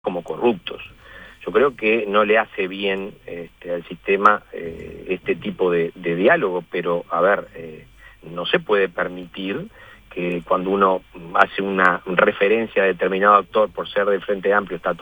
como corruptos. Yo creo que no le hace bien al sistema este tipo de diálogo, pero a ver, no se puede permitir que cuando uno hace una referencia a determinado actor por ser del Frente Amplio está todo